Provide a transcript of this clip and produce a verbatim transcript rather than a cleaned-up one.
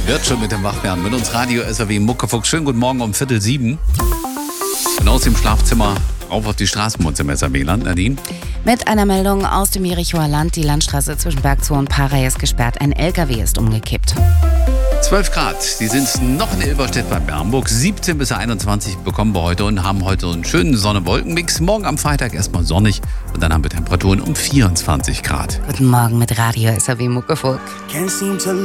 Wird schon mit dem Wachwerden. Mit uns Radio S R W Muckefuchs. Schönen guten Morgen um Viertel sieben. Und aus dem Schlafzimmer rauf auf die Straßen bei uns im S R W-Land. Nadine? Mit einer Meldung aus dem Jerichoer Land. Die Landstraße zwischen Bergzoo und Parey ist gesperrt. Ein L K W ist umgekippt. zwölf Grad. Die sind noch in Ilberstedt bei Bernburg. siebzehn bis einundzwanzig bekommen wir heute und haben heute einen schönen Sonne-Wolken-Mix. Morgen am Freitag erstmal sonnig und dann haben wir Temperaturen um vierundzwanzig Grad. Guten Morgen mit Radio S R W Muckefuchs.